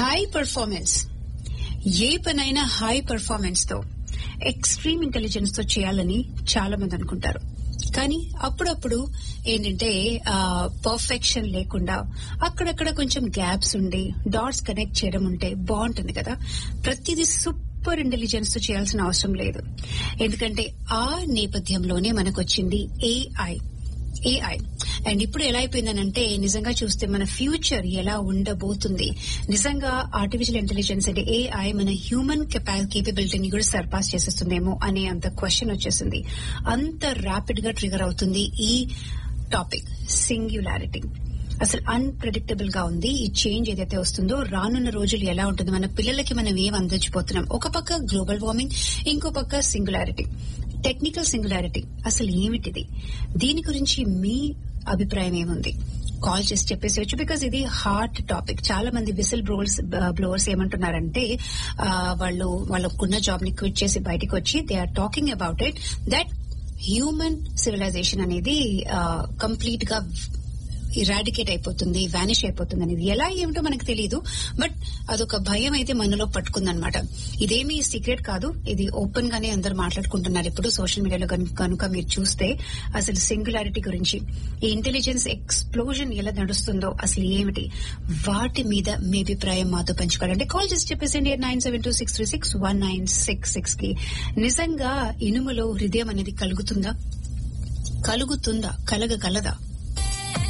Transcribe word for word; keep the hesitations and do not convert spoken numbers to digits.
High performance, ఏ పనైనా high performance తో, extreme intelligence తో చేయాలని చాలా మంది అనుకుంటారు. కానీ అప్పుడప్పుడు ఏంటంటే పర్ఫెక్షన్ లేకుండా అక్కడక్కడ కొంచెం గ్యాప్స్ ఉండి డాట్స్ కనెక్ట్ చేయడం ఉంటే బాగుంటుంది కదా. ప్రతిదీ సూపర్ ఇంటెలిజెన్స్ తో చేయాల్సిన అవసరం లేదు. ఎందుకంటే ఆ నేపథ్యంలోనే మనకొచ్చింది ఏఐ. ఏఐ అండ్ ఇప్పుడు ఎలా అయిపోయిందనంటే నిజంగా చూస్తే మన ఫ్యూచర్ ఎలా ఉండబోతుంది, నిజంగా ఆర్టిఫిషియల్ ఇంటెలిజెన్స్ అంటే ఏఐ మన హ్యూమన్ కేపబిలిటీని కూడా సర్పాస్ చేసేస్తుందేమో అనే అంత క్వశ్చన్ వచ్చేసింది. అంత ర్యాపిడ్ గా ట్రిగర్ అవుతుంది ఈ టాపిక్ సింగ్యులారిటీ. అసలు అన్ప్రెడిక్టబుల్ గా ఉంది ఈ చేంజ్ ఏదైతే వస్తుందో. రానున్న రోజులు ఎలా ఉంటుంది, మన పిల్లలకి మనం ఏం అందించిపోతున్నాం. ఒక పక్క గ్లోబల్ వార్మింగ్, ఇంకో పక్క సింగులారిటీ, టెక్నికల్ సింగులారిటీ. అసలు ఏమిటిది, దీని గురించి మీ అభిప్రాయం ఏముంది? కాల్ చేసి చెప్పేసేవచ్చు. బికాస్ ఇది హాట్ టాపిక్. చాలా మంది విసిల్ బ్లోవర్స్ బ్లోవర్స్ ఏమంటున్నారంటే వాళ్ళు వాళ్ళకున్న జాబ్ ని క్విట్ చేసి బయటకు వచ్చి they are talking about it that human civilisation అనేది కంప్లీట్ గా ఇరాడికేట్ అయిపోతుంది, వానిష్ అయిపోతుంది అనేది. ఎలా ఏమిటో మనకు తెలియదు, బట్ అదొక భయం అయితే మనలో పట్టుకుందనమాట. ఇదేమీ సీక్రెట్ కాదు, ఇది ఓపెన్ గానే అందరు మాట్లాడుకుంటున్నారు ఇప్పుడు సోషల్ మీడియాలో కనుక మీరు చూస్తే. అసలు సింగులారిటీ గురించి, ఈ ఇంటెలిజెన్స్ ఎక్స్ప్లోజన్ ఎలా నడుస్తుందో అసలు ఏమిటి, వాటి మీద మీ అభిప్రాయం మాతో పంచుకోవాలంటే కాల్ చేసి చెప్పేసండి nine seven two six three six one nine six six కి. నిజంగా ఇనుములో హృదయం అనేది కలుగుతుందా, కలుగుతుందా, కలగగలదా?